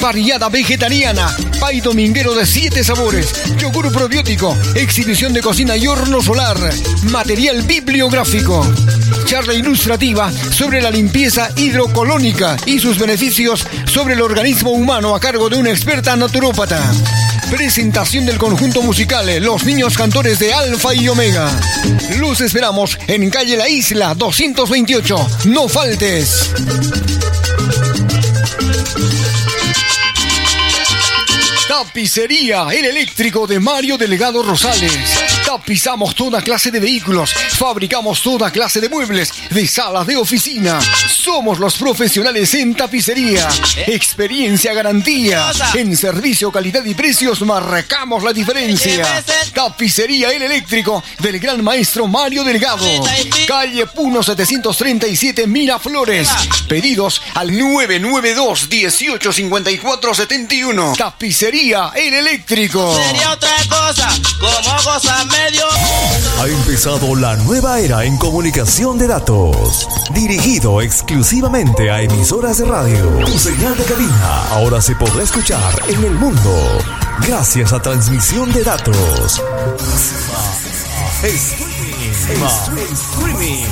Variada vegetariana, pay dominguero de 7 sabores, yogur probiótico, exhibición de cocina y horno solar, material bibliográfico, charla ilustrativa sobre la limpieza hidrocolónica y sus beneficios sobre el organismo humano a cargo de una experta naturópata. Presentación del conjunto musical Los Niños Cantores de Alfa y Omega. Los esperamos en calle La Isla 228. No faltes. Tapicería El Eléctrico de Mario Delgado Rosales. Tapizamos toda clase de vehículos, fabricamos toda clase de muebles, de salas de oficina. Somos los profesionales en tapicería. Experiencia, garantía. En servicio, calidad y precios marcamos la diferencia. Tapicería El Eléctrico del gran maestro Mario Delgado. Calle Puno 737 Miraflores. Pedidos al 992-1854-71. Tapicería El Eléctrico. Sería otra cosa, como cosa medio. Ha empezado la nueva era en comunicación de datos. Dirigido exclusivamente a emisoras de radio. Tu señal de cabina ahora se podrá escuchar en el mundo gracias a transmisión de datos. Streaming.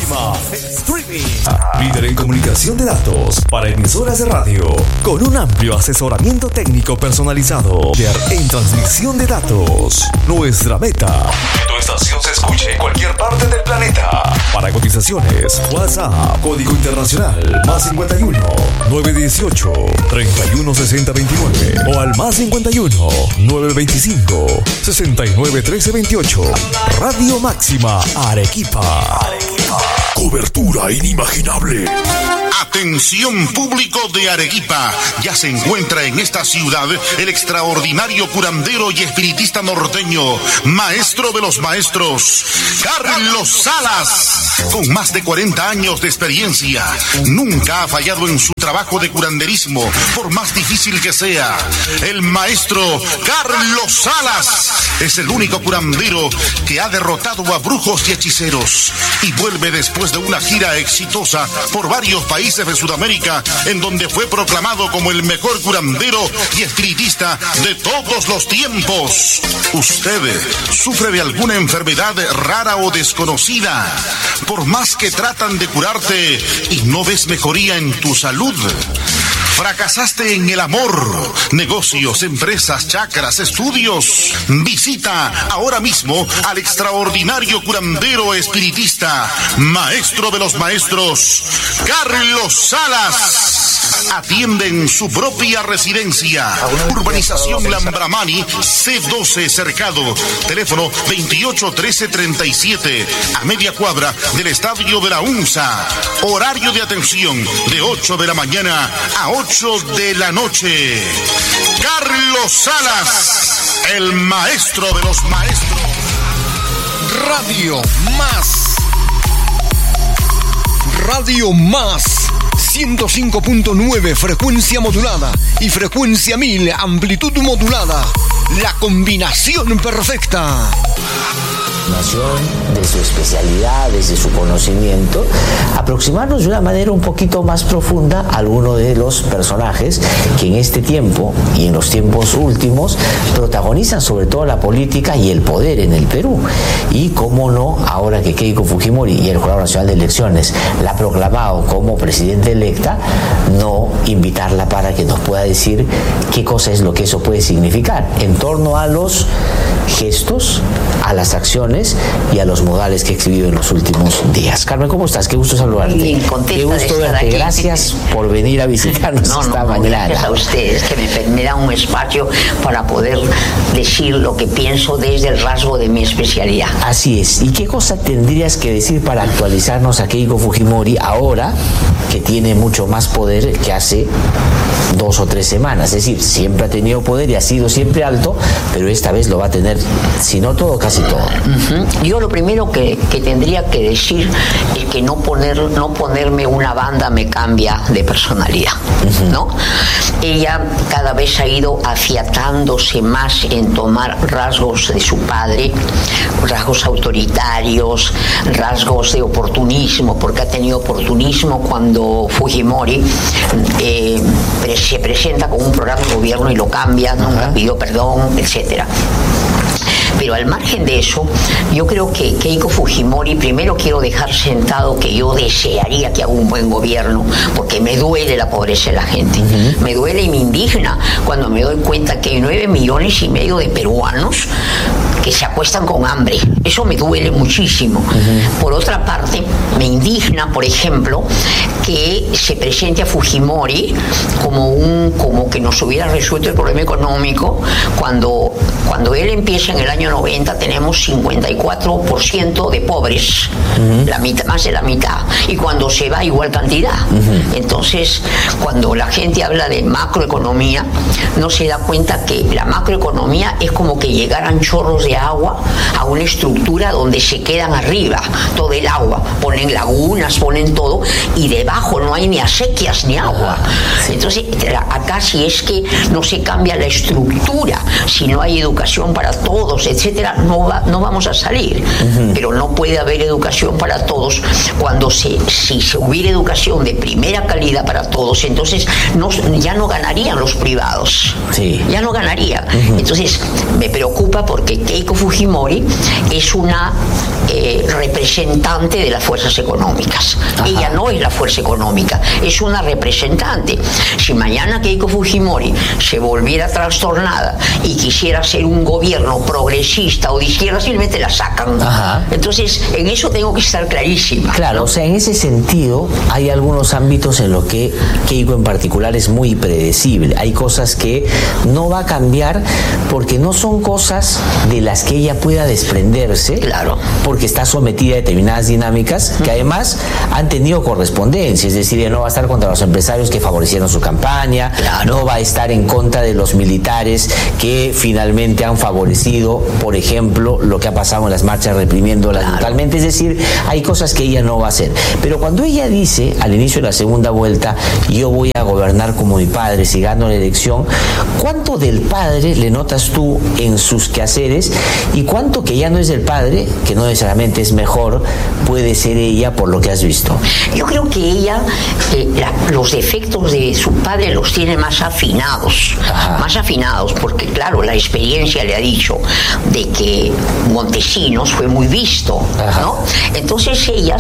Líder en comunicación de datos para emisoras de radio, con un amplio asesoramiento técnico personalizado. Líder en transmisión de datos. Nuestra meta: que tu estación se escuche en cualquier parte del planeta. Para cotizaciones, WhatsApp, código internacional, +51 918 3160 29 o al +51 925 69 13 28. Radio Máxima Arequipa. Cobertura inimaginable. Atención público de Arequipa, ya se encuentra en esta ciudad el extraordinario curandero y espiritista norteño, maestro de los maestros, Carlos Salas. Con más de 40 años de experiencia, nunca ha fallado en su trabajo de curanderismo, por más difícil que sea. El maestro Carlos Salas es el único curandero que ha derrotado a brujos y hechiceros y vuelve después de una gira exitosa por varios países de Sudamérica, en donde fue proclamado como el mejor curandero y espiritista de todos los tiempos. ¿Usted sufre de alguna enfermedad rara o desconocida? Por más que tratan de curarte y no ves mejoría en tu salud. ¿Fracasaste en el amor, negocios, empresas, chakras, estudios? Visita ahora mismo al extraordinario curandero espiritista, maestro de los maestros, Carlos Salas. Atiende en su propia residencia. Urbanización Lambramani, C12 Cercado. Teléfono 281337, a media cuadra del Estadio de la UNSA. Horario de atención de 8 de la mañana a 8 de la noche. Carlos Salas, el maestro de los maestros. Radio Más 105.9 frecuencia modulada y frecuencia 1000 amplitud modulada. La combinación perfecta. De su especialidad, desde su conocimiento, aproximarnos de una manera un poquito más profunda a alguno de los personajes que en este tiempo y en los tiempos últimos protagonizan sobre todo la política y el poder en el Perú. Y cómo no, ahora que Keiko Fujimori y el Jurado Nacional de Elecciones la ha proclamado como presidenta electa, no invitarla para que nos pueda decir qué cosa es lo que eso puede significar en torno a los gestos, a las acciones y a los modales que he exhibido en los últimos días. Carmen, ¿cómo estás? Qué gusto saludarte. Bien, contenta. Qué gusto de estar verte. aquí. Gracias por venir a visitarnos esta mañana. Gracias a ustedes que me dan un espacio para poder decir lo que pienso desde el rasgo de mi especialidad. Así es. ¿Y qué cosa tendrías que decir para actualizarnos a Keiko Fujimori ahora que tiene mucho más poder que hace 2 o 3 semanas? Es decir, siempre ha tenido poder y ha sido siempre alto, pero esta vez lo va a tener si no todo, casi todo. Yo lo primero que tendría que decir es que no ponerme una banda me cambia de personalidad, ¿no? Ella cada vez ha ido afiatándose más en tomar rasgos de su padre, rasgos autoritarios, rasgos de oportunismo, porque ha tenido oportunismo cuando Fujimori se presenta con un programa de gobierno y lo cambia, nunca pidió perdón, etcétera. Pero al margen de eso, yo creo que Keiko Fujimori, primero quiero dejar sentado que yo desearía que haga un buen gobierno, porque me duele la pobreza de la gente. Me duele y me indigna cuando me doy cuenta que hay 9,5 millones de peruanos que se acuestan con hambre. Eso me duele muchísimo. Por otra parte, me indigna, por ejemplo, que se presente a Fujimori como que nos hubiera resuelto el problema económico, cuando él empieza en el año 90 tenemos 54% de pobres, la mitad, más de la mitad, y cuando se va igual cantidad. Entonces, cuando la gente habla de macroeconomía, no se da cuenta que la macroeconomía es como que llegaran chorros de agua a una estructura donde se quedan arriba todo el agua, ponen lagunas, ponen todo, y debajo no hay ni acequias ni agua. Entonces, acá si es que no se cambia la estructura, si no hay educación para todos, etcétera, no vamos a salir. Pero no puede haber educación para todos cuando si se hubiera educación de primera calidad para todos, entonces ya no ganarían los privados. Ya no ganarían. Entonces me preocupa porque Keiko Fujimori es una representante de las fuerzas económicas. Ella no es la fuerza económica, es una representante. Si mañana Keiko Fujimori se volviera trastornada y quisiera hacer un gobierno progresista o de izquierda, simplemente la sacan. Entonces, en eso tengo que estar clarísima. Claro, o sea, en ese sentido, hay algunos ámbitos en los que Keiko en particular es muy predecible. Hay cosas que no va a cambiar porque no son cosas de las que ella pueda desprenderse, porque está sometida a determinadas dinámicas que además han tenido correspondencia. Es decir, ella no va a estar contra los empresarios que favorecieron su campaña, no va a estar en contra de los militares que finalmente han favorecido, por ejemplo, lo que ha pasado en las marchas reprimiéndolas brutalmente. Es decir, hay cosas que ella no va a hacer. Pero cuando ella dice al inicio de la segunda vuelta, yo voy a gobernar como mi padre si gano la elección, ¿cuánto del padre le notas tú en sus quehaceres y cuánto que ya no es del padre, que no necesariamente es mejor, puede ser ella por lo que has visto? Yo creo que ella los defectos de su padre los tiene más afinados, porque claro, la experiencia le ha dicho de que Montesinos fue muy visto, ¿no? Entonces ella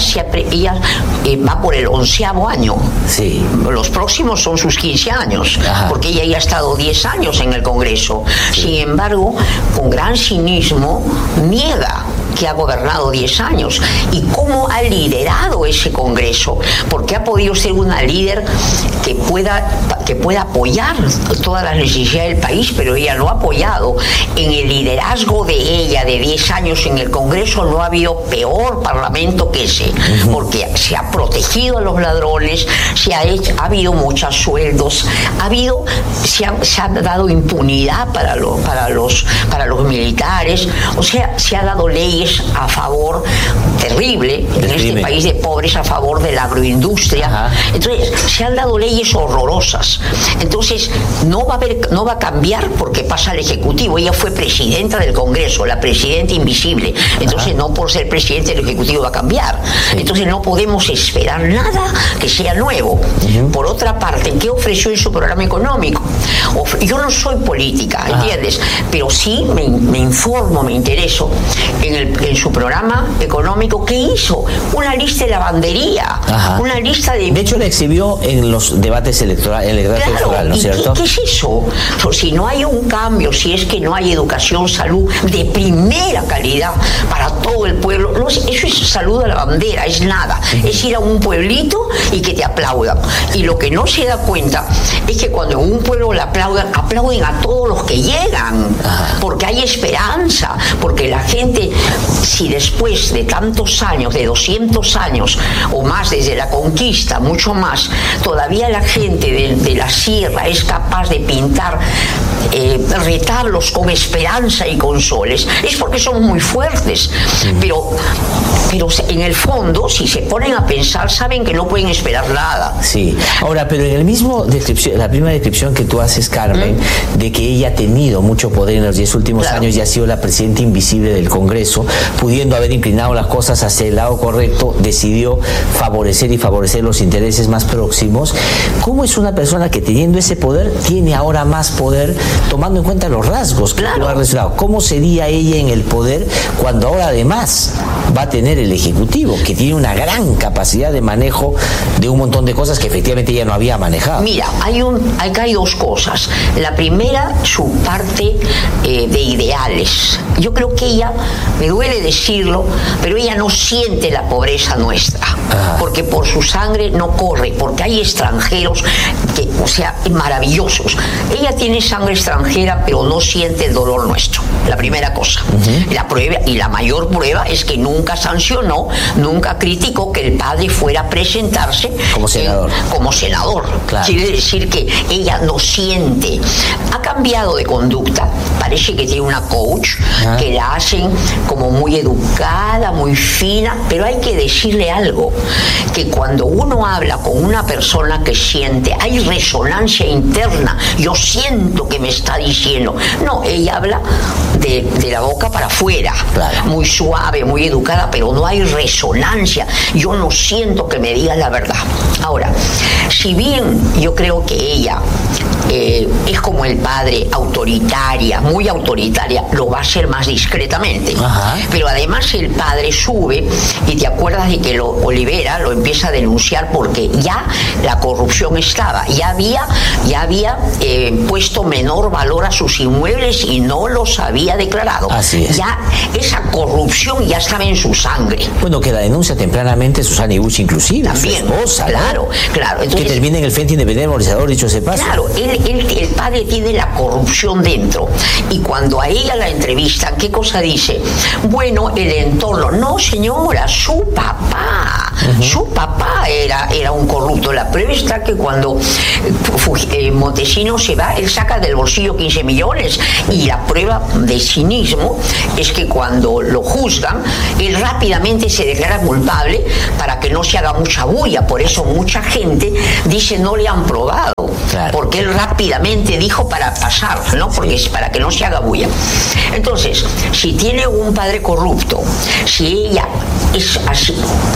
va por el 11º año. Los próximos son sus 15 años, porque ella ya ha estado 10 años en el Congreso. Sin embargo, con gran cinismo niega que ha gobernado 10 años y cómo ha liderado ese Congreso, porque ha podido ser una líder que pueda apoyar todas las necesidades del país, pero ella no ha apoyado. En el liderazgo de ella de 10 años en el Congreso no ha habido peor parlamento que ese, porque se ha protegido a los ladrones, ha habido muchos sueldos, se ha dado impunidad para los militares, o sea, se ha dado leyes a favor, terrible, en este país de pobres, a favor de la agroindustria. Entonces, se han dado leyes horrorosas. Entonces, no va a cambiar porque pasa al Ejecutivo. Ella fue presidenta del Congreso, la presidenta invisible. Entonces, no por ser presidente del Ejecutivo va a cambiar. Entonces, no podemos esperar nada que sea nuevo. Por otra parte, ¿qué ofreció en su programa económico? Yo no soy política, ¿entiendes? Pero sí me informo, me intereso en su programa económico. ¿Qué hizo? Una lista de lavandería, una lista de... De hecho, la exhibió en los debates electorales, en el debate electoral, ¿no es cierto? ¿Qué es eso? Pues si no hay un cambio, si es que no hay educación, salud de primera calidad para todo el pueblo, eso es salud a la bandera, es nada. Es ir a un pueblito y que te aplaudan. Y lo que no se da cuenta es que cuando en un pueblo le aplauden a todos los que llegan, porque hay esperanza, porque la gente si después de tantos años, de 200 años o más desde la conquista, mucho más, todavía la gente de la sierra es capaz de pintar retablos con esperanza y con soles, es porque somos muy fuertes. Pero en el fondo, si se ponen a pensar, saben que no pueden esperar nada. Sí. Ahora, pero en el mismo la primera descripción que tú haces, Carmen, de que ella ha tenido mucho poder en los 10 últimos años y ha sido la presidenta invisible del Congreso, pudiendo haber inclinado las cosas hacia el lado correcto, decidió favorecer los intereses más próximos. ¿Cómo es una persona que, teniendo ese poder, tiene ahora más poder, tomando en cuenta los rasgos que tú has resultado? ¿Cómo sería ella en el poder cuando ahora además va a tener el Ejecutivo, que tiene una gran capacidad de manejo de un montón de cosas que efectivamente ella no había manejado? Mira, acá hay dos cosas. La primera, su parte de ideales. Yo creo que ella, me duele decirlo, pero ella no siente la pobreza nuestra, porque por su sangre no corre, porque hay extranjeros maravillosos. Ella tiene sangre extranjera, pero no siente el dolor nuestro. La primera cosa. La prueba, y la mayor prueba, es que nunca sancionó, nunca criticó que el padre fuera a presentarse como senador. Claro. Quiere decir que ella no siente. Ha cambiado de conducta. Parece que tiene una coach que la hacen como muy educada, muy fina, pero hay que decirle algo, que cuando uno habla con una persona que siente, hay resonancia interna. Yo siento que me está diciendo. No, ella habla de la boca para afuera, muy suave, muy educada, pero no hay resonancia. Yo no siento que me diga la verdad. Ahora, si bien yo creo que ella es como el padre, autoritaria, muy autoritaria, lo va a hacer más discretamente. Pero además el padre sube, y te acuerdas de que Olivera lo empieza a denunciar porque ya la corrupción estaba, ya había puesto menor valor a sus inmuebles y no los había declarado. Así es. Ya esa corrupción ya estaba en su sangre. Bueno, que la denuncia tempranamente Susana Iguchi, inclusive, también, su esposa, claro. Entonces, que termina en el Frente Independiente Movilizador, dicho se pasa. Claro, el padre tiene la corrupción dentro, y cuando a ella la entrevistan, ¿qué cosa dice? Bueno, el entorno. No, señora, su papá era un corrupto. La prueba está que cuando Montesinos se va, él saca del bolsillo 15 millones, y la prueba de cinismo es que cuando lo juzgan, él rápidamente se declara culpable para que no se haga mucha bulla. Por eso mucha gente dice no le han probado, porque él rápidamente dijo para pasar, ¿no? Porque es para que no se haga bulla. Entonces, si tiene un padre corrupto, si ella es así,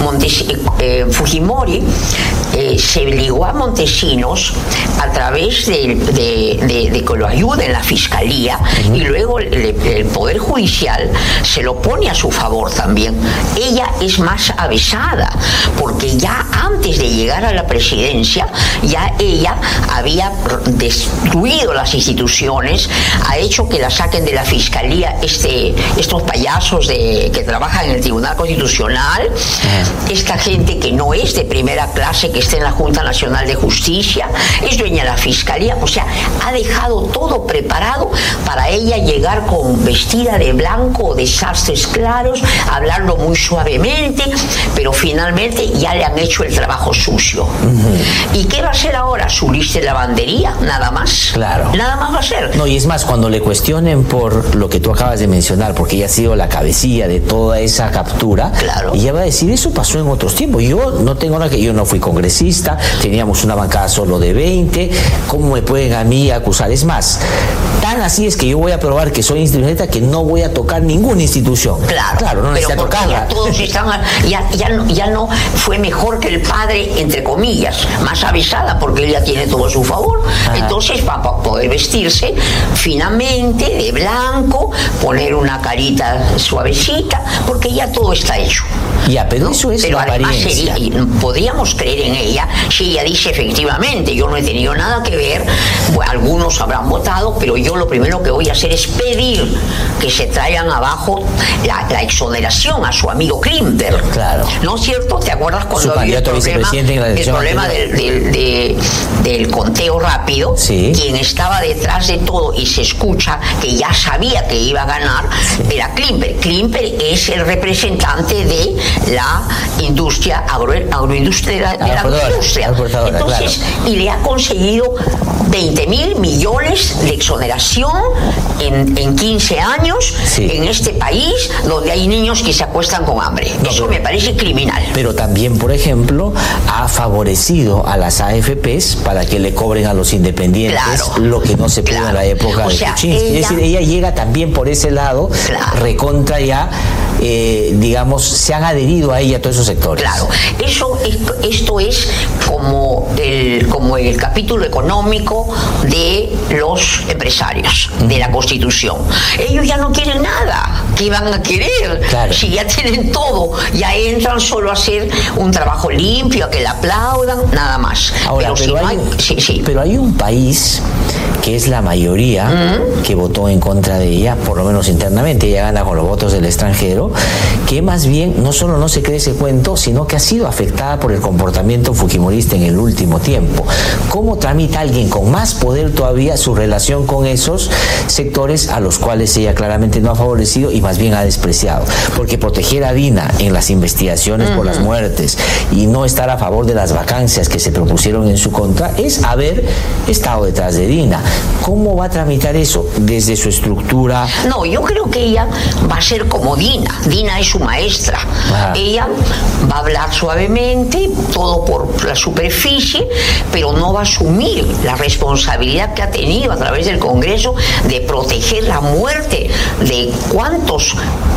Fujimori se ligó a Montesinos a través de que lo ayude en la fiscalía, y luego el Poder Judicial se lo pone a su favor también. Ella es más avesada, porque ya antes de llegar a la presidencia, ya ella había destruido las instituciones, ha hecho que la saquen de la fiscalía estos payasos que trabajan en el Tribunal Constitucional, esta gente que no es de primera clase, que está en la Junta Nacional de Justicia, es dueña de la fiscalía. O sea, ha dejado todo preparado para ella llegar vestida de blanco, de sastres claros, hablando muy suavemente, pero finalmente ya le han hecho el trabajo sucio. ¿Y qué va a hacer ahora? Su lista de lavandería, nada más. Claro. Nada más va a hacer. No, y es más, cuando le cuestionen por lo que tú acabas de mencionar, porque ella ha sido la cabecilla de toda esa captura, ella va a decir, eso pasó en otros tiempos. Yo no tengo nada, que yo no fui congresista, teníamos una bancada solo de 20, ¿cómo me pueden a mí acusar? Es más, tan así es que yo voy a probar que soy institucionalista, que no voy a tocar ninguna institución. Claro, no necesita tocarla. Ya todos están, ya no fue mejor que el padre, entre comillas, más avisada, porque ella tiene todo a su favor. Entonces va a poder vestirse finamente de blanco, poner una carita suavecita, porque ya todo está hecho. Ya, pero eso es la apariencia. Podríamos creer en ella si ella dice efectivamente, yo no he tenido nada que ver. Bueno, algunos habrán votado, pero yo lo primero que voy a hacer es pedir que se traigan abajo la exoneración a su amigo Klimper. Claro. ¿No es cierto? ¿Te acuerdas cuando había el problema del conteo conteo rápido, quien estaba detrás de todo y se escucha que ya sabía que iba a ganar, era Klimper. Klimper es el representante de la industria, agroindustria de la agroindustria. Entonces, y le ha conseguido 20.000 millones de exoneración en 15 años en este país donde hay niños que se acuestan con hambre. Eso me parece criminal. Pero también, por ejemplo, ha favorecido a las AFPs para que le cobren a los independientes lo que no se pudo en la época de Kuczynski. Es decir, ella llega también por ese lado, recontra ya, digamos, se han adherido a ella todos esos sectores. Claro, esto es como el capítulo económico de los empresarios de la Constitución. Ellos ya no quieren nada. ¿Qué van a querer? Si ya tienen todo, ya entran solo a hacer un trabajo limpio, a que le aplaudan, nada más. Ahora, pero hay un país que es la mayoría que votó en contra de ella, por lo menos internamente. Ella gana con los votos del extranjero, que más bien no solo no se cree ese cuento, sino que ha sido afectada por el comportamiento fujimorista en el último tiempo. ¿Cómo tramita alguien con más poder todavía su relación con esos sectores a los cuales ella claramente no ha favorecido y más bien ha despreciado? Porque proteger a Dina en las investigaciones por las muertes y no estar a favor de las vacancias que se propusieron en su contra es haber estado detrás de Dina. ¿Cómo va a tramitar eso desde su estructura? No, yo creo que ella va a ser como Dina. Dina es su maestra. Ella va a hablar suavemente, todo por la superficie, pero no va a asumir la responsabilidad que ha tenido a través del Congreso de proteger la muerte de cuántos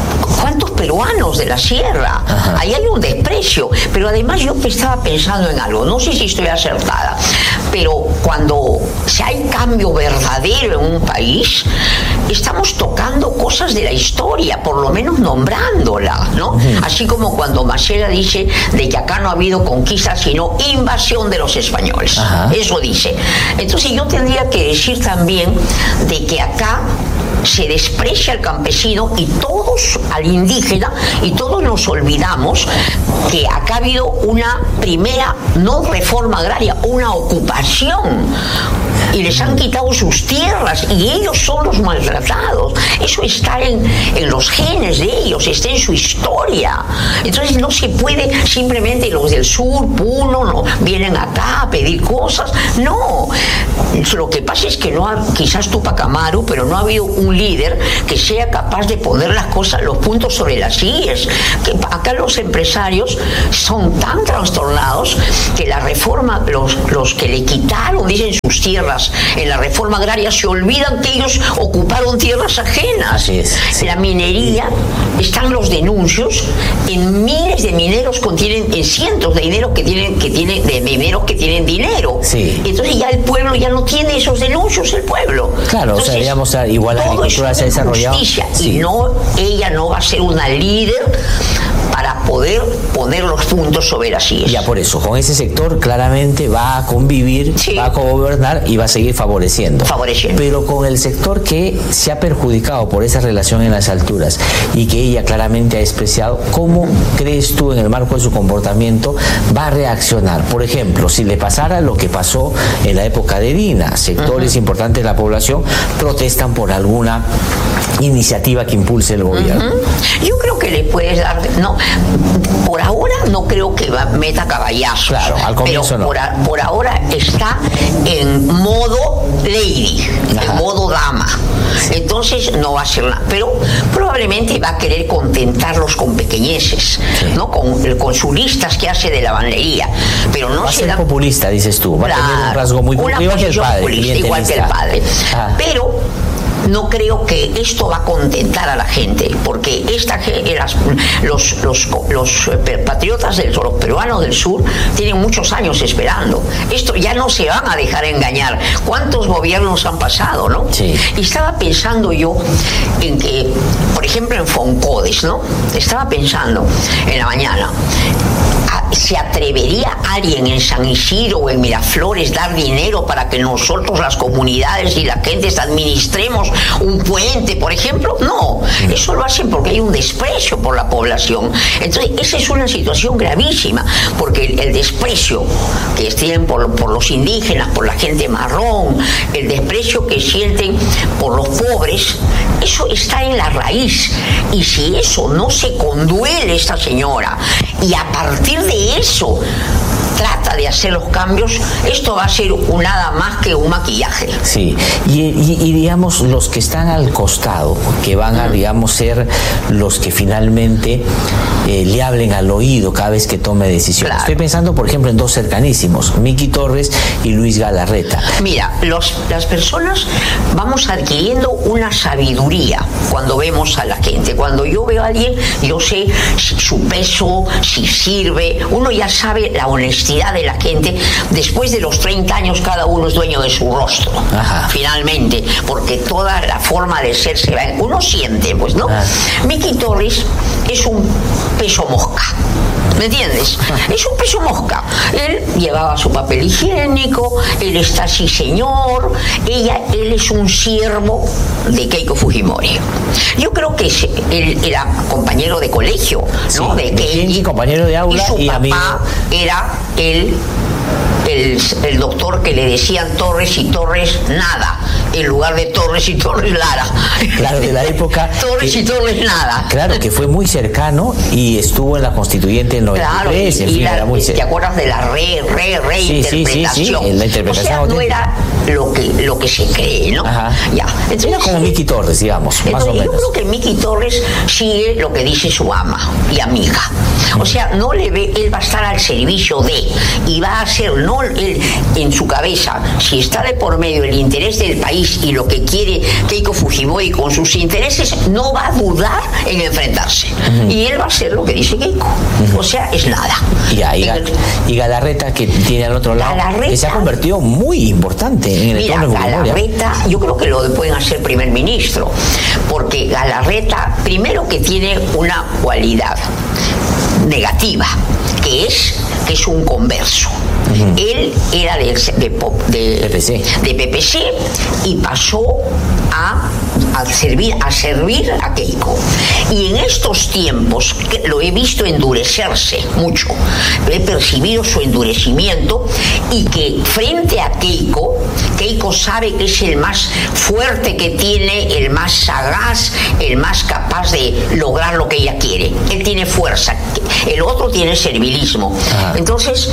peruanos de la sierra. Ahí hay un desprecio, pero además yo estaba pensando en algo, no sé si estoy acertada, pero cuando si hay cambio verdadero en un país, estamos tocando cosas de la historia, por lo menos nombrándola, ¿no? Así como cuando Macera dice de que acá no ha habido conquista, sino invasión de los españoles. Eso dice. Entonces yo tendría que decir también de que acá se desprecia al campesino y todos al indígena, y todos nos olvidamos que acá ha habido una primera, no reforma agraria, una ocupación, y les han quitado sus tierras y ellos son los maltratados. Eso está en los genes de ellos, está en su historia. Entonces no se puede simplemente los del sur, Puno, no vienen acá a pedir cosas. No, lo que pasa es que no ha, quizás Tupac Amaru, pero no ha habido un líder que sea capaz de poner las cosas, los puntos sobre las IES. Que acá los empresarios son tan trastornados que la reforma, los que le quitaron, dicen, sus tierras en la reforma agraria, se olvidan que ellos ocuparon tierras ajenas. Así es, sí. La minería, están los denuncios en miles de mineros en cientos de mineros que tienen dinero. Sí. Entonces ya el pueblo ya no tiene esos denuncios, el pueblo. Claro, entonces, o sea, digamos, igual la agricultura se ha desarrollado. Y ella no va a ser una líder para poder poner los puntos sobre las sillas. Ya, por eso, con ese sector claramente va a convivir, va a gobernar y va a seguir favoreciendo. Pero con el sector que se ha perjudicado por esa relación en las alturas y que ella claramente ha despreciado, ¿cómo crees tú, en el marco de su comportamiento, va a reaccionar? Por ejemplo, si le pasara lo que pasó en la época de Dina, sectores importantes de la población protestan por alguna iniciativa que impulse el gobierno. Yo creo que le puedes dar, no, por ahora no creo que meta caballazos. Claro, al comienzo pero no. Por ahora está en modo lady, en modo dama. Entonces no va a ser nada, pero probablemente va a querer contentarlos con pequeñeces, ¿no? Con su listas que hace de lavandería, pero no va a ser populista, dices tú, va a tener un rasgo muy igual que el padre, igual que el padre. Pero no creo que esto va a contentar a la gente, porque los patriotas, los peruanos del sur, tienen muchos años esperando. Esto ya no se van a dejar engañar. ¿Cuántos gobiernos han pasado, no? Sí. Y estaba pensando yo en que, por ejemplo, en Foncodes, ¿no? Estaba pensando en la mañana, ¿se atrevería alguien en San Isidro o en Miraflores dar dinero para que nosotros, las comunidades y la gente, administremos un puente, por ejemplo. No, eso lo hacen porque hay un desprecio por la población. Entonces, esa es una situación gravísima, porque el desprecio que tienen por los indígenas, por la gente marrón, el desprecio que sienten por los pobres, eso está en la raíz. Y si eso no se conduele esta señora, y a partir de eso trata de hacer los cambios, esto va a ser nada más que un maquillaje. Sí, y digamos, los que están al costado, que van a, digamos, ser los que finalmente le hablen al oído cada vez que tome decisiones. Claro. Estoy pensando, por ejemplo, en dos cercanísimos, Miki Torres y Luis Galarreta. Mira, las personas vamos adquiriendo una sabiduría cuando vemos a la gente. Cuando yo veo a alguien, yo sé su peso, si sirve, uno ya sabe la honestidad de la gente. Después de los 30 años cada uno es dueño de su rostro. Ajá. Finalmente, porque toda la forma de ser se va, uno siente, pues, ¿no? Miki Torres es un peso mosca, ¿me entiendes? Es un peso mosca. Él llevaba su papel higiénico, él está así, señor, él es un siervo de Keiko Fujimori. Yo creo que él era compañero de colegio, ¿no? Sí, de Keiko, compañero de aula, y su papá amigo. Era el doctor que le decían Torres y Torres nada, en lugar de Torres y Torres Lara. Claro, de la época. Torres y Torres nada. Claro, que fue muy cercano y estuvo en la Constituyente en 93. Claro, era muy ¿te acuerdas de la reinterpretación? Sí, la interpretación. O sea, no era lo que se cree, ¿no? Ajá. Ya. Entonces, era como Miki Torres, digamos, más o menos. Yo creo que Miki Torres sigue lo que dice su ama y amiga. O sea, no le ve, él va a estar al servicio de, y va a hacer, no él en su cabeza, si está de por medio el interés del país y lo que quiere Keiko Fujimori con sus intereses, no va a dudar en enfrentarse. Y él va a hacer lo que dice Keiko. O sea, es nada. Y Galarreta, que tiene al otro lado, que se ha convertido muy importante en el entorno de Fujimori. Galarreta, yo creo que lo pueden hacer primer ministro, porque Galarreta, primero que tiene una cualidad negativa, que es un converso. Él era de PPC y pasó a servir a Keiko. Y en estos tiempos lo he visto endurecerse mucho. He percibido su endurecimiento, y que frente a Keiko sabe que es el más fuerte que tiene, el más sagaz, el más capaz de lograr lo que ella quiere. Él tiene fuerza, el otro tiene servilismo. Entonces,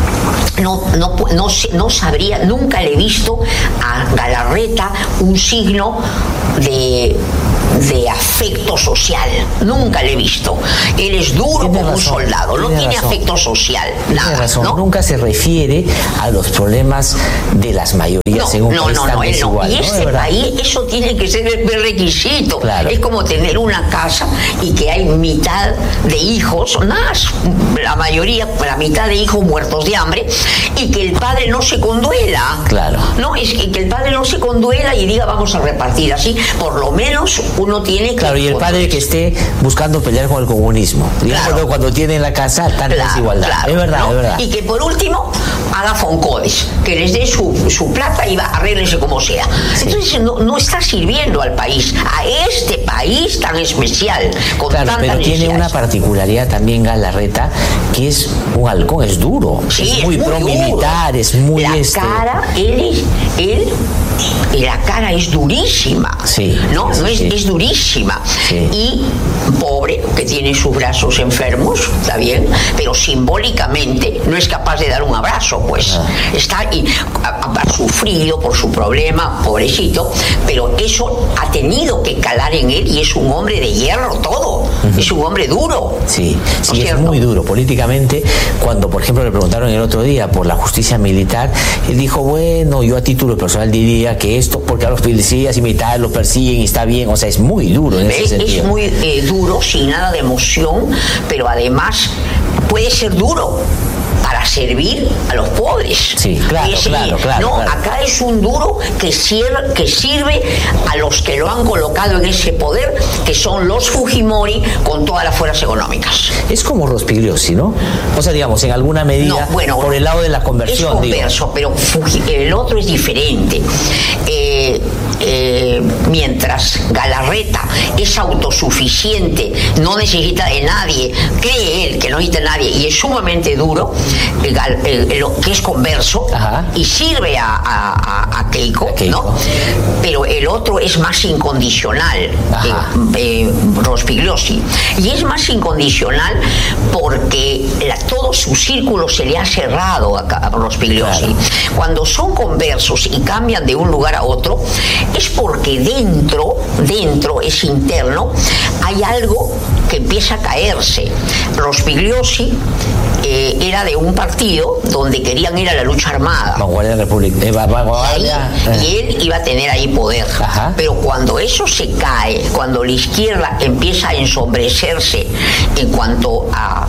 no sabría, nunca le he visto a Galarreta un signo de afecto social, nunca le he visto. Él es duro como un soldado, no tiene afecto social, nada, ¿no? Nunca se refiere a los problemas de las mayorías en un país tan desigual. Y este país, eso tiene que ser el requisito. Claro. Es como tener una casa y que hay mitad de hijos, más, la mayoría, la mitad de hijos muertos de hambre, y que el padre no se conduela. Claro. No, es que el padre no se conduela y diga vamos a repartir así, por lo menos uno tiene que... Claro, y el padre que esté buscando pelear con el comunismo. Claro. Cuando tiene en la casa tanta desigualdad. Claro, es verdad, ¿no? Es verdad. Y que por último haga foncodes, que les dé su plata y arréglense como sea. Sí. Entonces no está sirviendo al país, a este país tan especial, con claro, pero tiene una particularidad también Galarreta, que es un halcón, es duro, sí, es muy pro-militar, es muy... La cara, la cara es durísima, sí, ¿no? Es durísima. Sí. Y pobre, que tiene sus brazos enfermos, está bien, pero simbólicamente no es capaz de dar un abrazo, pues. Ha sufrido por su problema, pobrecito, pero eso ha tenido que calar en él, y es un hombre de hierro todo, es un hombre duro. Sí, es muy duro políticamente. Cuando, por ejemplo, le preguntaron el otro día por la justicia militar, él dijo, bueno, yo a título personal diría que esto, porque a los policías y militares los persiguen y está bien, o sea, es muy duro en ese sentido. Es muy duro, sin nada de emoción, pero además puede ser duro para servir a los pobres. Sí, claro. Acá es un duro que sirve a los que lo han colocado en ese poder, que son los Fujimori con todas las fuerzas económicas. Es como Rospigliosi, ¿no? O sea, digamos, en alguna medida, por el lado de la conversión. Es converso, pero el otro es diferente. mientras Galarreta es autosuficiente, no necesita de nadie, cree él que no necesita de nadie y es sumamente duro, que es converso, y sirve a Keiko, ¿no? Pero el otro es más incondicional, Rospigliosi, y es más incondicional porque todo su círculo se le ha cerrado a Rospigliosi. Claro. Cuando son conversos y cambian de un lugar a otro, es porque dentro es interno, hay algo que empieza a caerse. Rospigliosi era de un partido donde querían ir a la lucha armada. Vanguardia República. Y él iba a tener ahí poder. Pero cuando eso se cae, cuando la izquierda empieza a ensombrecerse en cuanto a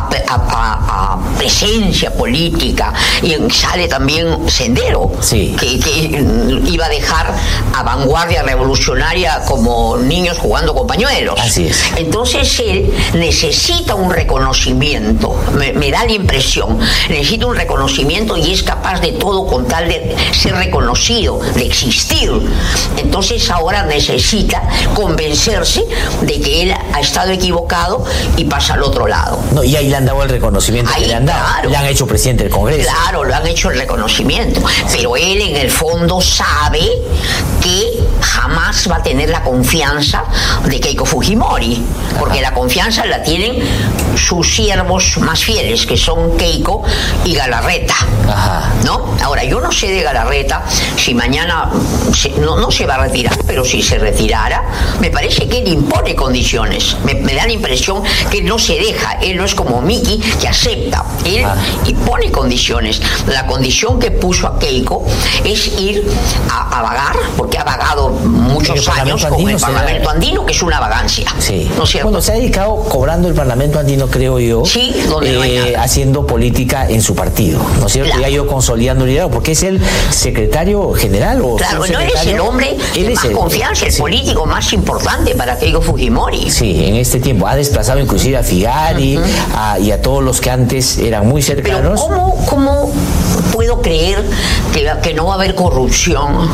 presencia política, y sale también Sendero, que iba a dejar a Vanguardia Revolucionaria como niños jugando con pañuelos. Así es. Entonces él necesita un reconocimiento, me da la impresión, necesita un reconocimiento y es capaz de todo con tal de ser reconocido, de existir. Entonces ahora necesita convencerse de que él ha estado equivocado y pasa al otro lado. No, y ahí le han dado el reconocimiento que le han dado. Claro, le han hecho presidente del Congreso. Claro, le han hecho el reconocimiento. Pero él en el fondo sabe que jamás va a tener la confianza de Keiko Fujimori, porque la confianza la tienen sus siervos más fieles, que son Keiko y Galarreta. ¿No? Ahora, yo no sé de Galarreta si mañana no se va a retirar, pero si se retirara, me parece que él impone condiciones. Me da la impresión que él no se deja, él no es como Miki, que acepta. Él impone condiciones. La condición que puso a Keiko es ir a vagar, porque ha vagado muchos años con el Parlamento Andino, que es una vagancia. Sí. ¿No es cierto? Bueno, se ha dedicado cobrando el Parlamento Andino, creo yo, donde no hay nada, haciendo política en su partido, ¿no es cierto? Claro. Ya yo consolidando el liderazgo, porque es el secretario general. Claro, no eres el hombre de más confianza, el político más importante para Keiko Fujimori. Sí, en este tiempo ha desplazado inclusive a Figari y a todos los que antes eran muy cercanos. Pero ¿cómo puedo creer que no va a haber corrupción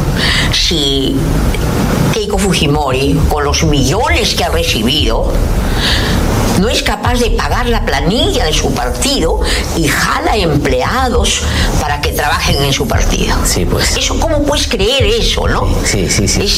si Keiko Fujimori, con los millones que ha recibido, no es capaz de pagar la planilla de su partido y jala empleados para que trabajen en su partido? Sí, pues. Eso, ¿cómo puedes creer eso, no? Sí.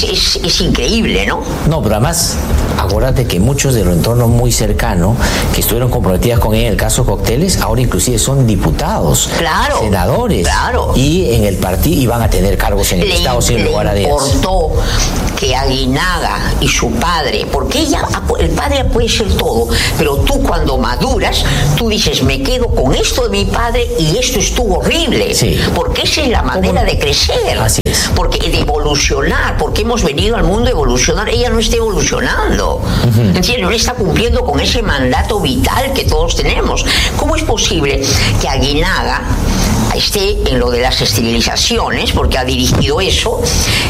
Es increíble, ¿no? No, pero además, acuérdate que muchos de los entornos muy cercanos que estuvieron comprometidas con ella en el caso Cócteles, ahora inclusive son diputados, senadores, y en el partido, y van a tener cargos en el Estado sin lugar a dudas. Le importó que Aguinaga y su padre, porque el padre puede ser todo, pero tú cuando maduras, tú dices, me quedo con esto de mi padre y esto estuvo horrible. Sí. Porque esa es la manera de crecer. Así es. Porque de evolucionar, porque hemos venido al mundo a evolucionar. Ella no está evolucionando. ¿Entiendes? No está cumpliendo con ese mandato vital que todos tenemos. ¿Cómo es posible que Aguinaga esté en lo de las esterilizaciones, porque ha dirigido eso,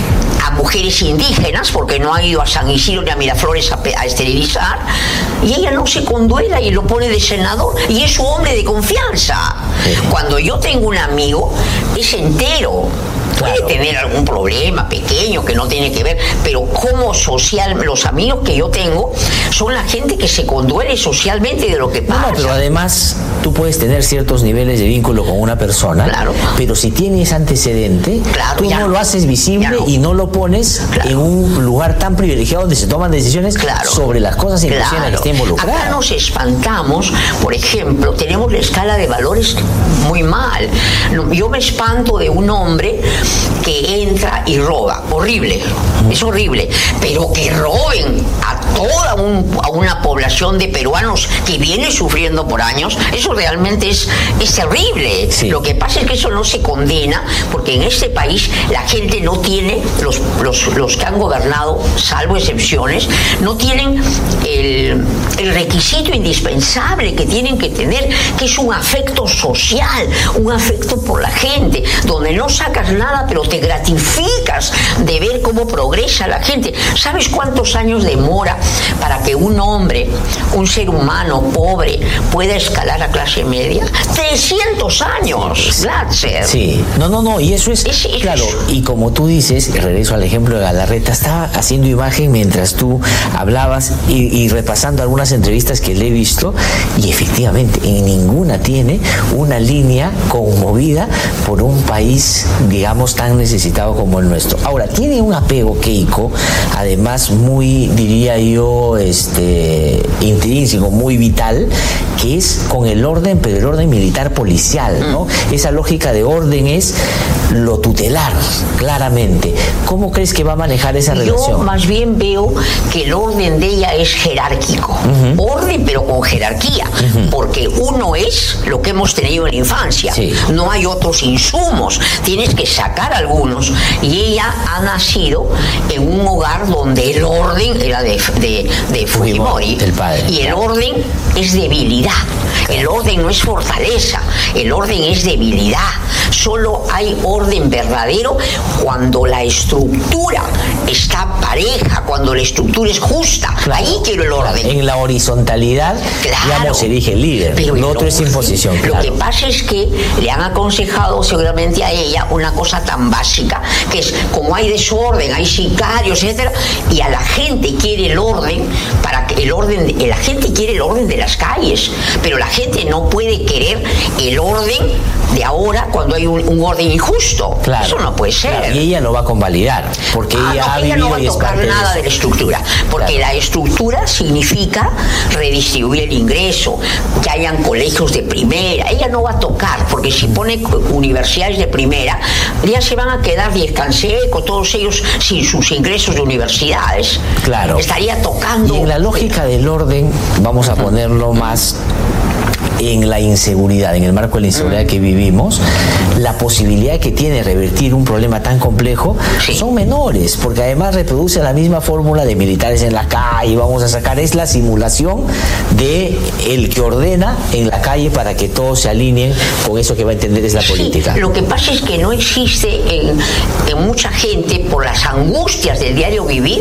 a mujeres indígenas, porque no ha ido a San Isidro ni a Miraflores a esterilizar, y ella no se conduela y lo pone de senador, y es su hombre de confianza? Cuando yo tengo un amigo, es entero. Puede tener algún problema pequeño que no tiene que ver, pero como social, los amigos que yo tengo son la gente que se conduele socialmente de lo que pasa. No, pero además tú puedes tener ciertos niveles de vínculo con una persona, pero si tienes antecedente, tú no lo haces visible y no lo pones en un lugar tan privilegiado donde se toman decisiones sobre las cosas en las que esté involucrado. Acá nos espantamos, por ejemplo, tenemos la escala de valores muy mal. Yo me espanto de un hombre que entra y roba, horrible, es horrible, pero que roben a toda una población de peruanos que viene sufriendo por años, eso realmente es terrible. Lo que pasa es que eso no se condena, porque en este país la gente no tiene, los que han gobernado, salvo excepciones, no tienen el requisito indispensable que tienen que tener, que es un afecto social, un afecto por la gente, donde no sacas nada nada, pero te gratificas de ver cómo progresa la gente. ¿Sabes cuántos años demora para que un hombre, un ser humano pobre, pueda escalar a clase media? 300 años, Glatzer. Sí, no, y eso es claro, y como tú dices, regreso al ejemplo de Galarreta, estaba haciendo imagen mientras tú hablabas y repasando algunas entrevistas que le he visto, y efectivamente en ninguna tiene una línea conmovida por un país, digamos, tan necesitado como el nuestro. Ahora, tiene un apego Keiko, además muy, diría yo, intrínseco, muy vital, que es con el orden, pero el orden militar policial, ¿no? Esa lógica de orden es lo tutelar, claramente. ¿Cómo crees que va a manejar esa relación? Yo más bien veo que el orden de ella es jerárquico. Orden, pero con jerarquía. Porque uno es lo que hemos tenido en la infancia. Sí. No hay otros insumos. Tienes que sacar algunos. Y ella ha nacido en un hogar donde el orden era de Fujimori. El padre. Y el orden es debilidad. El orden no es fortaleza. El orden es debilidad. Solo hay orden verdadero cuando la estructura está pareja, cuando la estructura es justa. Claro. Ahí quiero el orden. En la horizontalidad, digamos, se elige el líder. Pero lo otro es imposición. Lo que pasa es que le han aconsejado seguramente a ella una cosa tan básica, que es como hay desorden, hay sicarios, etcétera, y a la gente quiere el orden para que la gente quiere el orden de las calles, pero la gente no puede querer el orden de ahora cuando hay un orden injusto. Claro. Eso no puede ser. Claro. Y ella lo va a convalidar, porque ella no va a tocar nada de la estructura, porque la estructura significa redistribuir el ingreso, que hayan colegios de primera. Ella no va a tocar, porque si pone universidades de primera, ya se van a quedar Canseco, todos ellos sin sus ingresos de universidades. Claro. Estaría tocando. Y en la lógica del orden, vamos a ponerlo más en la inseguridad, en el marco de la inseguridad que vivimos, la posibilidad que tiene revertir un problema tan complejo son menores, porque además reproduce la misma fórmula de militares en la calle, vamos a sacar, es la simulación de el que ordena en la calle para que todos se alineen con eso que va a entender es la política. Lo que pasa es que no existe en mucha gente, por las angustias del diario vivir,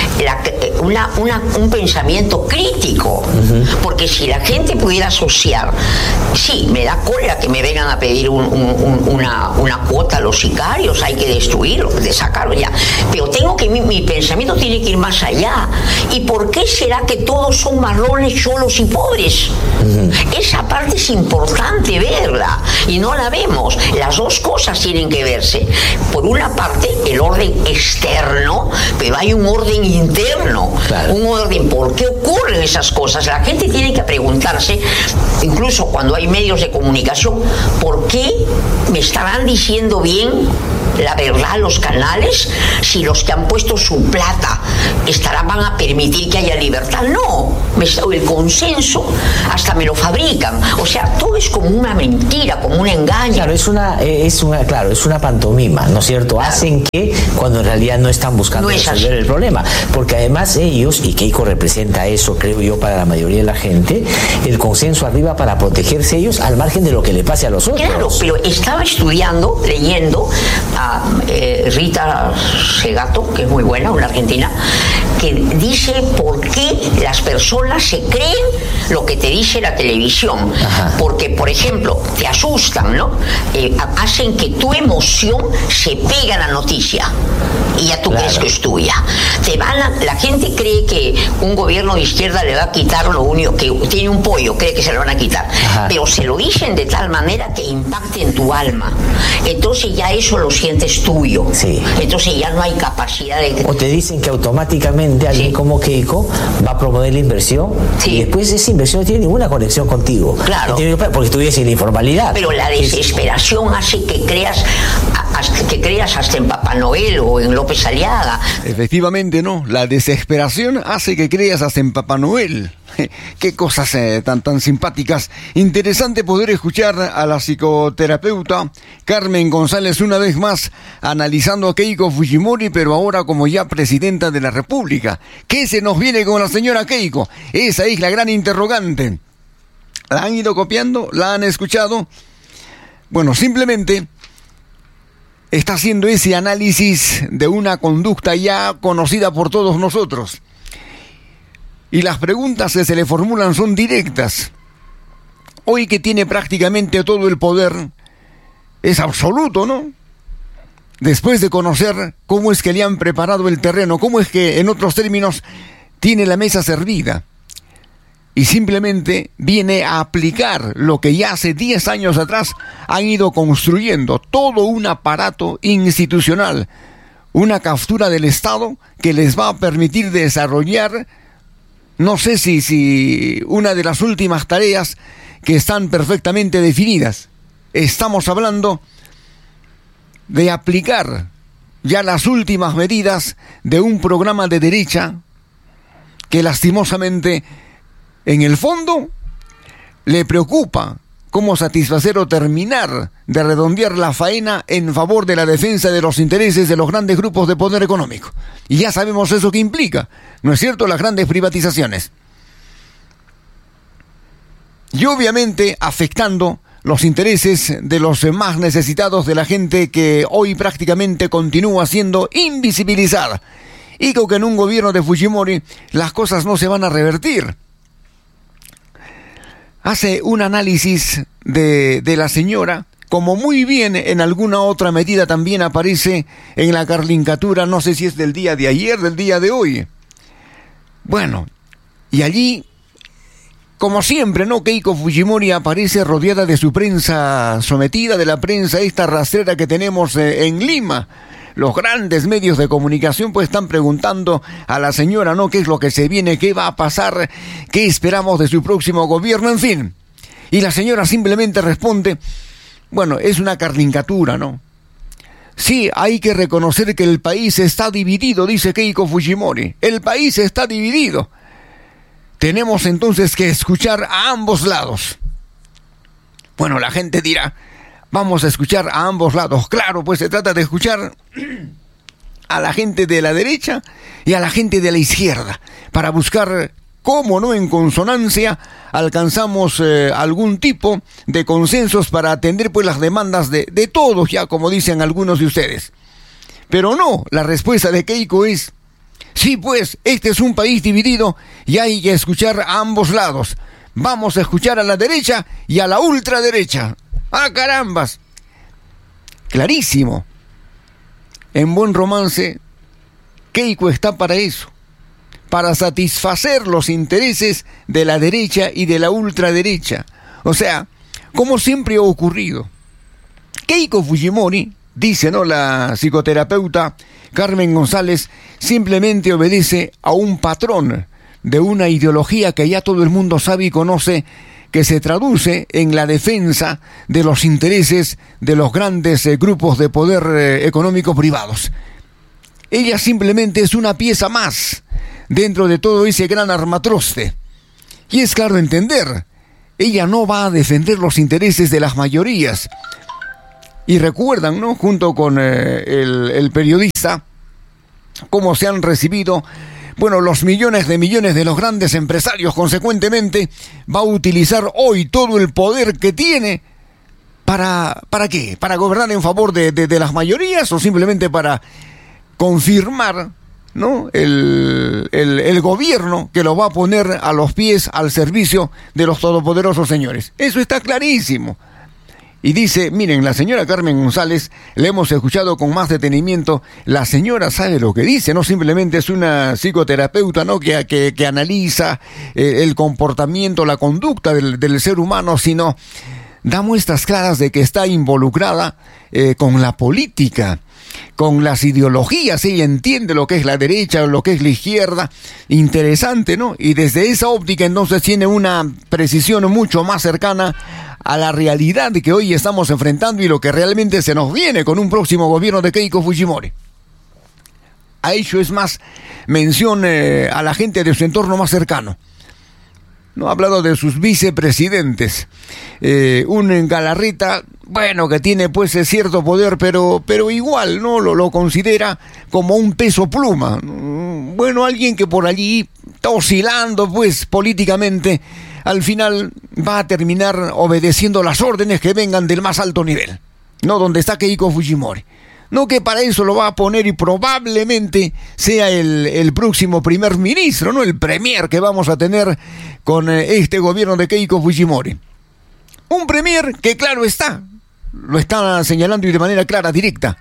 un pensamiento crítico, porque si la gente pudiera asociar, sí, me da cólera que me vengan a pedir una cuota a los sicarios, hay que destruirlo, de sacarlo ya, pero mi pensamiento tiene que ir más allá. ¿Y por qué será que todos son marrones, cholos y pobres? Esa parte es importante verla y no la vemos. Las dos cosas tienen que verse. Por una parte, el orden externo, pero hay un orden interno. Claro. Un orden, ¿por qué ocurren esas cosas? La gente tiene que preguntarse, incluso cuando hay medios de comunicación, ¿por qué me estarán diciendo bien la verdad los canales si los que han puesto su plata van a permitir que haya libertad? No, el consenso hasta me lo fabrican. O sea, todo es como una mentira, como un engaño. Claro, es una pantomima, ¿no es cierto? Claro. Hacen que cuando en realidad no están buscando resolver el problema, porque además ellos, y Keiko representa eso, creo yo, para la mayoría de la gente, el consenso arriba para protegerse ellos al margen de lo que le pase a los otros. Claro, pero estaba leyendo a Rita Segato, que es muy buena, una argentina, que dice por qué las personas se creen lo que te dice la televisión. Ajá. Porque, por ejemplo, te asustan, ¿no? Hacen que tu emoción se pegue a la noticia y ya tú crees que es tuya. La gente cree que un gobierno de izquierda le va a quitar lo único que tiene un pollo, cree que se lo van a quitar. Ajá. Pero se lo dicen de tal manera que impacte en tu alma. Entonces ya eso lo sientes tuyo. Sí. Entonces ya no hay capacidad de... O te dicen que automáticamente alguien como Keiko va a promover la inversión y después esa inversión no tiene ninguna conexión contigo. Claro. Porque tú vives en la informalidad. Pero la desesperación hace que creas hasta en Papá Noel o en López Aliaga. Efectivamente, no. La desesperación hace que creas hasta en Papá Noel. Qué cosas tan simpáticas. Interesante poder escuchar a la psicoterapeuta Carmen González una vez más analizando a Keiko Fujimori, pero ahora como ya presidenta de la República. ¿Qué se nos viene con la señora Keiko? Esa es la gran interrogante. ¿La han ido copiando? ¿La han escuchado? Bueno, simplemente está haciendo ese análisis de una conducta ya conocida por todos nosotros. Y las preguntas que se le formulan son directas. Hoy que tiene prácticamente todo el poder, es absoluto, ¿no? Después de conocer cómo es que le han preparado el terreno, cómo es que, en otros términos, tiene la mesa servida. Y simplemente viene a aplicar lo que ya hace 10 años atrás han ido construyendo, todo un aparato institucional, una captura del Estado que les va a permitir desarrollar, no sé si una de las últimas tareas que están perfectamente definidas. Estamos hablando de aplicar ya las últimas medidas de un programa de derecha que lastimosamente en el fondo le preocupa cómo satisfacer o terminar de redondear la faena en favor de la defensa de los intereses de los grandes grupos de poder económico. Y ya sabemos eso que implica, ¿no es cierto?, las grandes privatizaciones. Y obviamente afectando los intereses de los más necesitados, de la gente que hoy prácticamente continúa siendo invisibilizada. Y creo que en un gobierno de Fujimori las cosas no se van a revertir. Hace un análisis de la señora, como muy bien en alguna otra medida también aparece en la caricatura, no sé si es del día de ayer, del día de hoy. Bueno, y allí, como siempre, ¿no?, Keiko Fujimori aparece rodeada de su prensa sometida, de la prensa esta rastrera que tenemos en Lima. Los grandes medios de comunicación pues están preguntando a la señora, ¿no?, qué es lo que se viene, qué va a pasar, qué esperamos de su próximo gobierno, en fin. Y la señora simplemente responde, bueno, es una caricatura, ¿no? Sí, hay que reconocer que el país está dividido, dice Keiko Fujimori. El país está dividido. Tenemos entonces que escuchar a ambos lados. Bueno, la gente dirá, vamos a escuchar a ambos lados. Claro, pues se trata de escuchar a la gente de la derecha y a la gente de la izquierda para buscar cómo, ¿no?, en consonancia alcanzamos algún tipo de consensos para atender pues las demandas de todos, ya como dicen algunos de ustedes. Pero no, la respuesta de Keiko es, sí, pues, este es un país dividido y hay que escuchar a ambos lados. Vamos a escuchar a la derecha y a la ultraderecha. ¡Ah, carambas! Clarísimo. En buen romance, Keiko está para eso, para satisfacer los intereses de la derecha y de la ultraderecha. O sea, como siempre ha ocurrido. Keiko Fujimori, dice, ¿no?, la psicoterapeuta Carmen González, simplemente obedece a un patrón de una ideología que ya todo el mundo sabe y conoce, que se traduce en la defensa de los intereses de los grandes grupos de poder económico privados. Ella simplemente es una pieza más dentro de todo ese gran armatroste. Y es claro entender, ella no va a defender los intereses de las mayorías. Y recuerdan, ¿no?, junto con el periodista, cómo se han recibido, bueno, los millones de los grandes empresarios. Consecuentemente, va a utilizar hoy todo el poder que tiene ¿para qué? ¿Para gobernar en favor de las mayorías o simplemente para confirmar, ¿no?, el gobierno que lo va a poner a los pies, al servicio de los todopoderosos señores? Eso está clarísimo. Y dice, miren, la señora Carmen González, le hemos escuchado con más detenimiento, la señora sabe lo que dice, no simplemente es una psicoterapeuta, ¿no?, que analiza el comportamiento, la conducta del ser humano, sino da muestras claras de que está involucrada con la política, con las ideologías. Ella entiende lo que es la derecha, lo que es la izquierda. Interesante, ¿no? Y desde esa óptica entonces tiene una precisión mucho más cercana a la realidad que hoy estamos enfrentando y lo que realmente se nos viene con un próximo gobierno de Keiko Fujimori. Ha hecho, es más, mención a la gente de su entorno más cercano. No ha hablado de sus vicepresidentes. Un Galarreta, bueno, que tiene pues cierto poder, pero igual no lo considera como un peso pluma. Bueno, alguien que por allí está oscilando pues políticamente, al final va a terminar obedeciendo las órdenes que vengan del más alto nivel. No donde está Keiko Fujimori. No, que para eso lo va a poner y probablemente sea el próximo primer ministro, ¿no? El premier que vamos a tener con este gobierno de Keiko Fujimori. Un premier que, claro está, lo está señalando y de manera clara, directa,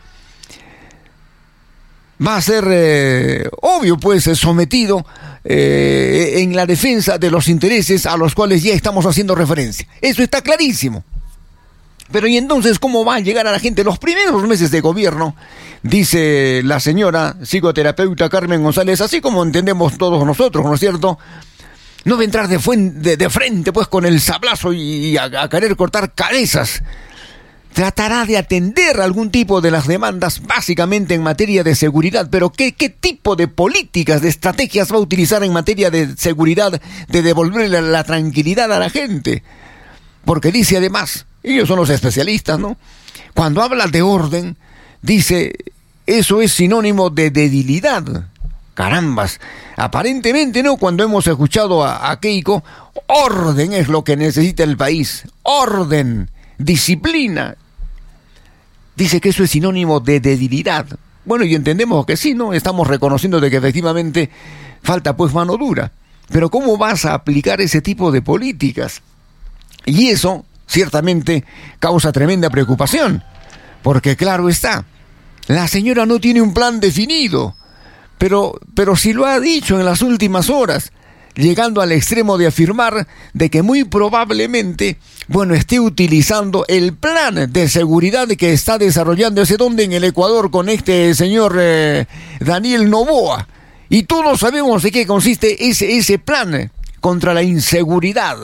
va a ser, obvio, pues, sometido en la defensa de los intereses a los cuales ya estamos haciendo referencia. Eso está clarísimo. Pero ¿y entonces cómo va a llegar a la gente los primeros meses de gobierno? Dice la señora psicoterapeuta Carmen González, así como entendemos todos nosotros, ¿no es cierto? No va a entrar de frente, pues, con el sablazo y a querer cortar cabezas. Tratará de atender algún tipo de las demandas, básicamente en materia de seguridad. Pero ¿qué tipo de políticas, de estrategias va a utilizar en materia de seguridad, de devolverle la tranquilidad a la gente? Porque dice además, ellos son los especialistas, ¿no? Cuando habla de orden, dice, eso es sinónimo de debilidad. Carambas, aparentemente no, cuando hemos escuchado a Keiko, orden es lo que necesita el país, orden, disciplina. Dice que eso es sinónimo de debilidad. Bueno, y entendemos que sí, ¿no? Estamos reconociendo de que efectivamente falta pues mano dura. Pero ¿cómo vas a aplicar ese tipo de políticas? Y eso ciertamente causa tremenda preocupación, porque claro está, la señora no tiene un plan definido. Pero sí lo ha dicho en las últimas horas, llegando al extremo de afirmar de que muy probablemente, bueno, esté utilizando el plan de seguridad que está desarrollando ese donde en el Ecuador con este señor Daniel Noboa. Y todos sabemos de qué consiste ese plan contra la inseguridad.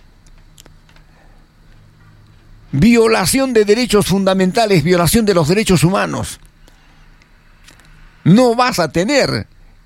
Violación de derechos fundamentales, violación de los derechos humanos. No vas a tener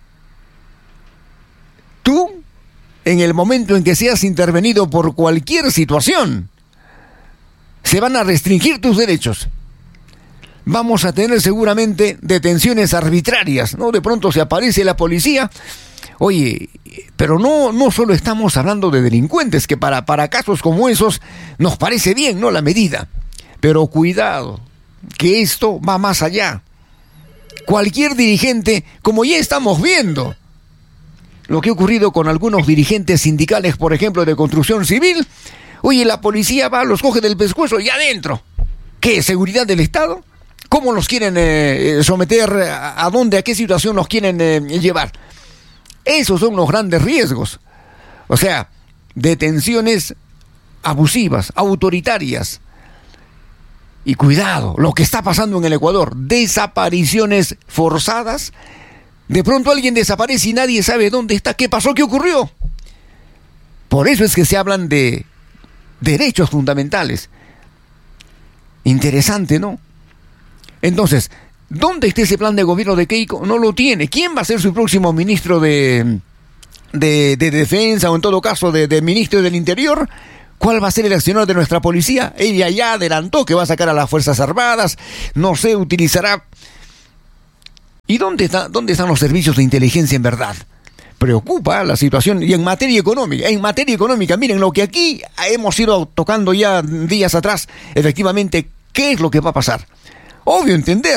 tú, en el momento en que seas intervenido por cualquier situación, se van a restringir tus derechos. Vamos a tener seguramente detenciones arbitrarias, ¿no? De pronto se aparece la policía. Oye, pero no solo estamos hablando de delincuentes, que para casos como esos nos parece bien, ¿no? La medida. Pero cuidado, que esto va más allá. Cualquier dirigente, como ya estamos viendo, lo que ha ocurrido con algunos dirigentes sindicales, por ejemplo, de construcción civil, oye, la policía va, los coge del pescuezo y adentro. ¿Qué? ¿Seguridad del Estado? ¿Cómo los quieren someter? ¿A dónde? ¿A qué situación los quieren llevar? Esos son los grandes riesgos. O sea, detenciones abusivas, autoritarias. Y cuidado, lo que está pasando en el Ecuador, desapariciones forzadas. De pronto alguien desaparece y nadie sabe dónde está, qué pasó, qué ocurrió. Por eso es que se hablan de derechos fundamentales. Interesante, ¿no? Entonces, ¿dónde está ese plan de gobierno de Keiko? No lo tiene. ¿Quién va a ser su próximo ministro de defensa o en todo caso de ministro del Interior? ¿Cuál va a ser el accionar de nuestra policía? Ella ya adelantó que va a sacar a las Fuerzas Armadas, no sé, utilizará... ¿Y dónde están los servicios de inteligencia en verdad? Preocupa la situación. Y en materia económica, miren lo que aquí hemos ido tocando ya días atrás, efectivamente, ¿qué es lo que va a pasar? Obvio entender